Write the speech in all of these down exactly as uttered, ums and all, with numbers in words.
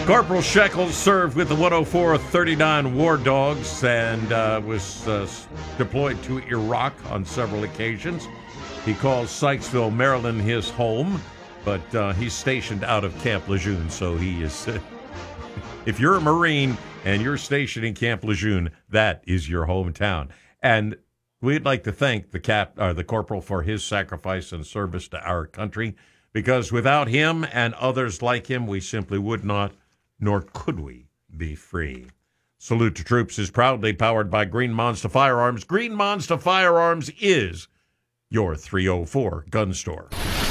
Corporal Shekels served with the one oh four thirty-nine War Dogs and uh, was uh, deployed to Iraq on several occasions. He calls Sykesville, Maryland, his home, but uh, he's stationed out of Camp Lejeune, so he is... Uh, if you're a Marine and you're stationed in Camp Lejeune, that is your hometown. And we'd like to thank the cap, or the corporal for his sacrifice and service to our country, because without him and others like him, we simply would not, nor could we, be free. Salute to Troops is proudly powered by Green Monster Firearms. Green Monster Firearms is your three oh four gun store.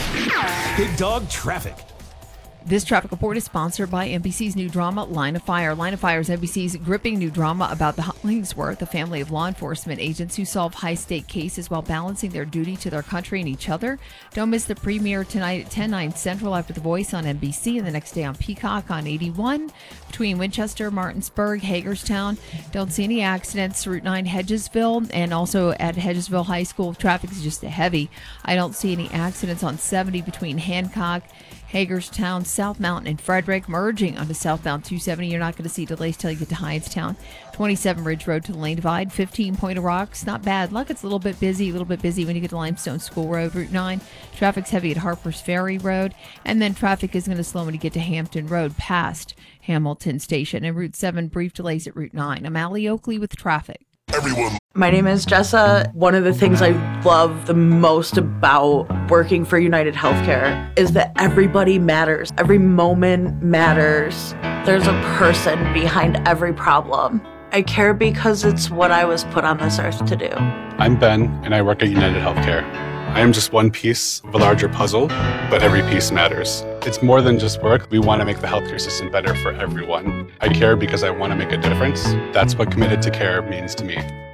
Big Dog Traffic. This traffic report is sponsored by N B C's new drama, Line of Fire. Line of Fire is N B C's gripping new drama about the Hollingsworth, a family of law enforcement agents who solve high-stake cases while balancing their duty to their country and each other. Don't miss the premiere tonight at ten, nine Central after The Voice on N B C, and the next day on Peacock on eighty-one. Between Winchester, Martinsburg, Hagerstown. Don't see any accidents. Route nine, Hedgesville, and also at Hedgesville High School, traffic is just heavy. I don't see any accidents on seventy between Hancock, Hagerstown, South Mountain, and Frederick. Merging onto southbound two seventy. You're not going to see delays till you get to Hindstown. twenty-seven Ridge Road to the Lane Divide. fifteen Point of Rocks. Not bad. Luck, it's a little bit busy, a little bit busy when you get to Limestone School Road. Route nine. Traffic's heavy at Harper's Ferry Road. And then traffic is going to slow when you get to Hampton Road past Hamilton Station. And Route seven, brief delays at Route nine. I'm Allie Oakley with traffic. Everyone. My name is Jessa. One of the things I love the most about working for United Healthcare is that everybody matters. Every moment matters. There's a person behind every problem. I care because it's what I was put on this earth to do. I'm Ben, and I work at United Healthcare. I am just one piece of a larger puzzle, but every piece matters. It's more than just work. We want to make the healthcare system better for everyone. I care because I want to make a difference. That's what committed to care means to me.